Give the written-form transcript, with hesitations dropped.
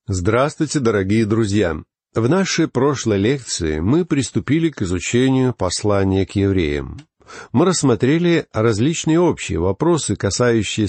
Здравствуйте, дорогие друзья! В нашей прошлой лекции мы приступили к изучению послания к евреям. Мы рассмотрели различные общие вопросы, касающиеся